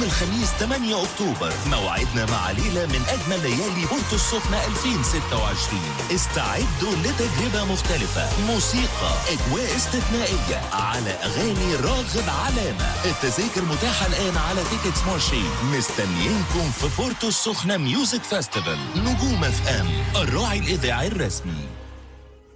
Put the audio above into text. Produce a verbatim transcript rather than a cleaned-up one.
الخميس ثمانية أكتوبر. موعدنا مع ليلة من أجمل ليالي بورتو السخنة ألفين وستة وعشرين. استعدوا لتجربة مختلفة، موسيقى، أجواء استثنائية على أغاني راغب علامة. التذاكر متاحة الآن على تيكتس مارشي. مستنيينكم في بورتو السخنة ميوزك فاستيفال. نجوم اف ام، الراعي الإذاعي الرسمي.